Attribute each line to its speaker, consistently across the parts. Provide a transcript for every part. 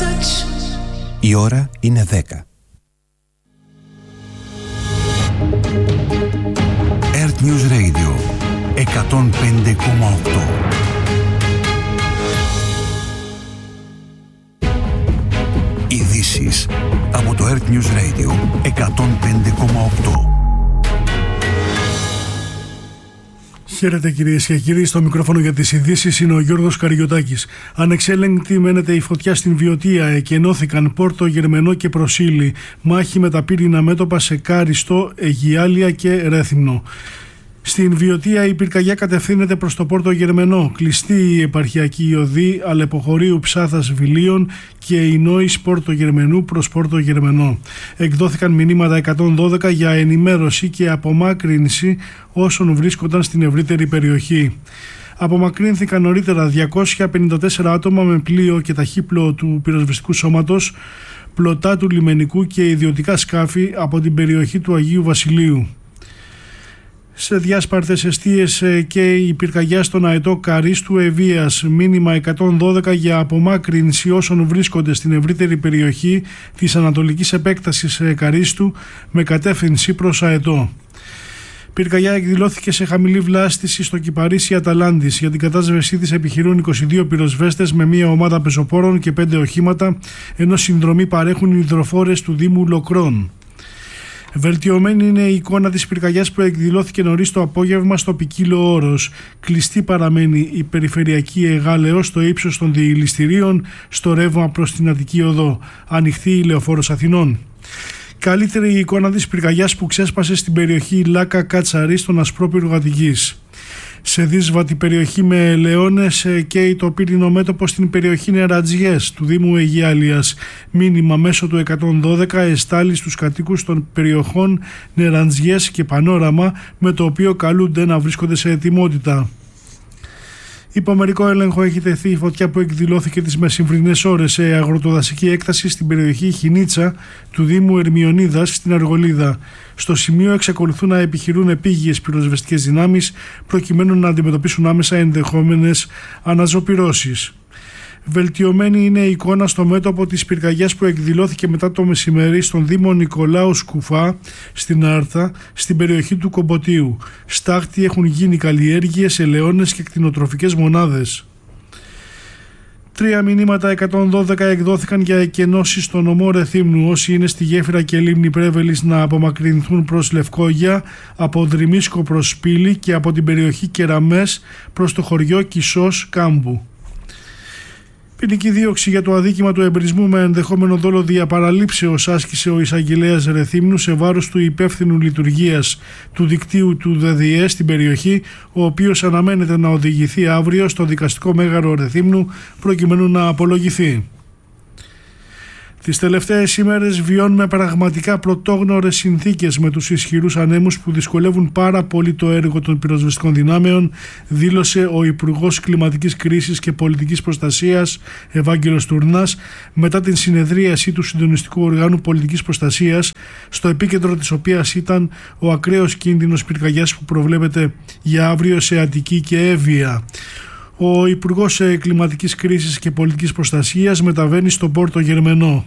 Speaker 1: Η ώρα είναι 10. Earth News Radio 105,8. Ειδήσεις από το Earth News Radio 105,8.
Speaker 2: Χαίρετε κυρίες και κύριοι, στο μικρόφωνο για τις ειδήσεις είναι ο Γιώργος Καριωτάκης. Ανεξέλεγκτη μένεται η φωτιά στην Βιωτία, εκενώθηκαν Πόρτο, Γερμενό και Προσήλη. Μάχη με τα πύρινα μέτωπα σε Κάριστο, Αιγιάλια και Ρέθυμνο. Στην Βιωτία η πυρκαγιά κατευθύνεται προς το Πόρτο Γερμενό. Κλειστή η επαρχιακή οδή Αλεποχωρίου Ψάθας Βιλίων και η Νόης Πόρτο Γερμενού προς Πόρτο Γερμενό. Εκδόθηκαν μηνύματα 112 για ενημέρωση και απομάκρυνση όσων βρίσκονταν στην ευρύτερη περιοχή. Απομακρύνθηκαν νωρίτερα 254 άτομα με πλοίο και ταχύπλοο του πυροσβεστικού σώματος, πλωτά του λιμενικού και ιδιωτικά σκάφη από την περιοχή του Αγίου Βασιλείου. Σε διάσπαρτες εστίες και η πυρκαγιά στον αετό Καρίστου Ευβοίας, μήνυμα 112 για απομάκρυνση όσων βρίσκονται στην ευρύτερη περιοχή της ανατολικής επέκτασης Καρίστου με κατεύθυνση προς αετό. Πυρκαγιά εκδηλώθηκε σε χαμηλή βλάστηση στο Κυπαρίσι Αταλάντης. Για την κατάσβεσή της επιχειρούν 22 πυροσβέστες με μια ομάδα πεζοπόρων και 5 οχήματα, ενώ συνδρομή παρέχουν οι υδροφόρες του Δήμου Λοκρών. Βελτιωμένη είναι η εικόνα της πυρκαγιάς που εκδηλώθηκε νωρίς το απόγευμα στο Ποικίλο Όρος. Κλειστή παραμένει η περιφερειακή Εγάλεως στο ύψος των διηληστηρίων στο ρεύμα προς την Αττική Οδό. Ανοιχτή η Λεωφόρος Αθηνών. Καλύτερη η εικόνα της πυρκαγιάς που ξέσπασε στην περιοχή Λάκα Κατσαρή στον Ασπρόπυργο Αττικής. Σε δύσβατη περιοχή με ελαιώνες καίει το πύρινο μέτωπο στην περιοχή Νερατζιές του Δήμου Αιγιάλιας. Μήνυμα μέσω του 112 εστάλει στους κατοίκους των περιοχών Νερατζιές και Πανόραμα, με το οποίο καλούνται να βρίσκονται σε ετοιμότητα. Υπό μερικό έλεγχο έχει τεθεί η φωτιά που εκδηλώθηκε τις μεσημβρινές ώρες σε αγροτοδασική έκταση στην περιοχή Χινίτσα του Δήμου Ερμιονίδας στην Αργολίδα. Στο σημείο εξακολουθούν να επιχειρούν επίγειες πυροσβεστικές δυνάμεις προκειμένου να αντιμετωπίσουν άμεσα ενδεχόμενες αναζωπυρώσεις. Βελτιωμένη είναι η εικόνα στο μέτωπο της πυρκαγιάς που εκδηλώθηκε μετά το μεσημέρι στον Δήμο Νικολάου Σκουφά στην Άρτα, στην περιοχή του Κομποτίου. Στάχτη έχουν γίνει καλλιέργειες, ελαιώνες και κτηνοτροφικές μονάδες. 3 μηνύματα 112 εκδόθηκαν για εκενώσεις στο νομό Ρεθύμνου. Όσοι είναι στη γέφυρα και λίμνη Πρέβελης να απομακρυνθούν προς Λευκόγια, από Δρυμίσκο προς Σπήλη και από την περιοχή Κεραμές προς το χωριό Κισός Κάμπου. Ποινική δίωξη για το αδίκημα του εμπρισμού με ενδεχόμενο δόλο διαπαραλήψεως άσκησε ο εισαγγελέας Ρεθύμνου σε βάρος του υπεύθυνου λειτουργίας του δικτύου του ΔΔΕ στην περιοχή, ο οποίος αναμένεται να οδηγηθεί αύριο στο δικαστικό μέγαρο Ρεθύμνου προκειμένου να απολογηθεί. Τις τελευταίες ημέρες βιώνουμε πραγματικά πρωτόγνωρες συνθήκες με τους ισχυρούς ανέμους που δυσκολεύουν πάρα πολύ το έργο των πυροσβεστικών δυνάμεων, δήλωσε ο Υπουργός Κλιματικής Κρίσης και Πολιτικής Προστασίας Ευάγγελος Τουρνάς μετά την συνεδρίαση του Συντονιστικού Οργάνου Πολιτικής Προστασίας, στο επίκεντρο της οποίας ήταν ο ακραίος κίνδυνος πυρκαγιάς που προβλέπεται για αύριο σε Αττική και Εύβοια. Ο Υπουργός Κλιματικής Κρίσης και Πολιτικής Προστασίας μεταβαίνει στο Πόρτο Γερμενό.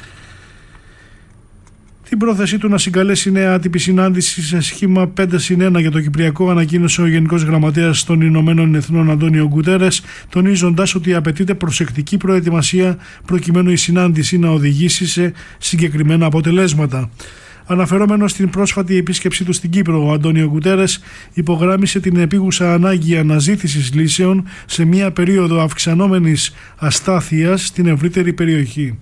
Speaker 2: Την πρόθεσή του να συγκαλέσει νέα άτυπη συνάντηση σε σχήμα 5+1 για το Κυπριακό ανακοίνωσε ο Γενικός Γραμματέας των Ηνωμένων Εθνών Αντώνιο Γκουτέρες, τονίζοντας ότι απαιτείται προσεκτική προετοιμασία προκειμένου η συνάντηση να οδηγήσει σε συγκεκριμένα αποτελέσματα. Αναφερόμενος στην πρόσφατη επίσκεψή του στην Κύπρο, ο Αντώνιο Γκουτέρες υπογράμμισε την επίγουσα ανάγκη αναζήτησης λύσεων σε μια περίοδο αυξανόμενης αστάθειας στην ευρύτερη περιοχή.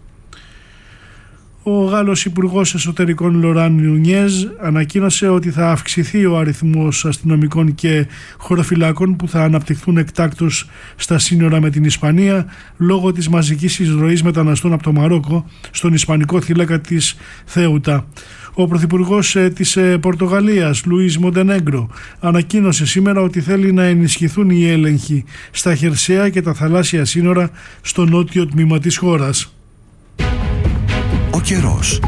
Speaker 2: Ο Γάλλος Υπουργός Εσωτερικών Λοράν Νουνιέζ ανακοίνωσε ότι θα αυξηθεί ο αριθμός αστυνομικών και χωροφυλάκων που θα αναπτυχθούν εκτάκτως στα σύνορα με την Ισπανία λόγω της μαζικής εισρωής μεταναστών από το Μαρόκο στον ισπανικό θύλακα της Θέουτα. Ο Πρωθυπουργός της Πορτογαλίας, Λουίς Μοντενέγκρο, ανακοίνωσε σήμερα ότι θέλει να ενισχυθούν οι έλεγχοι στα χερσαία και τα θαλάσσια σύνορα στο νότιο τμήμα της χώρας.
Speaker 1: Ο καιρός.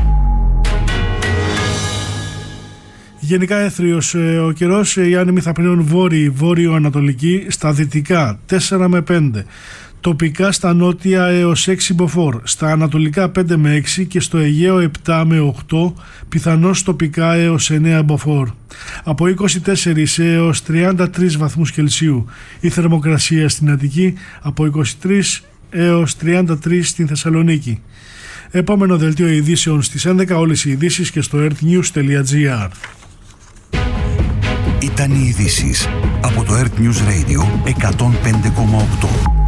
Speaker 2: Γενικά έθριος ο καιρός, οι άνεμοι θα πνέουν βόρειο-ανατολική, στα δυτικά 4 με 5. τοπικά στα νότια έως 6 μποφόρ, στα ανατολικά 5 με 6 και στο Αιγαίο 7 με 8, πιθανώς τοπικά έως 9 μποφόρ. Από 24 έως 33 βαθμούς Κελσίου η θερμοκρασία στην Αττική, από 23 έως 33 στην Θεσσαλονίκη. Επόμενο δελτίο ειδήσεων στις 11, όλες οι ειδήσεις και στο earthnews.gr.
Speaker 1: Ήταν οι ειδήσεις από το Earth News Radio 105,8.